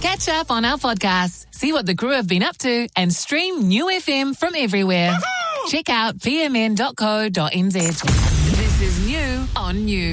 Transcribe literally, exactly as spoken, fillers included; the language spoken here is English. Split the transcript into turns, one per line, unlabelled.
Catch up on our podcasts, see what the crew have been up to, and stream New F M from everywhere. Check out p m n dot co dot n z. This is New on New.